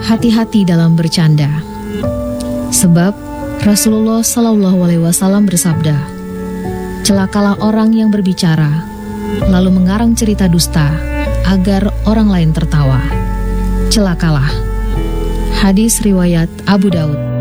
hati-hati dalam bercanda. Sebab Rasulullah SAW bersabda, celakalah orang yang berbicara lalu mengarang cerita dusta agar orang lain tertawa. Celakalah. Hadis riwayat Abu Daud.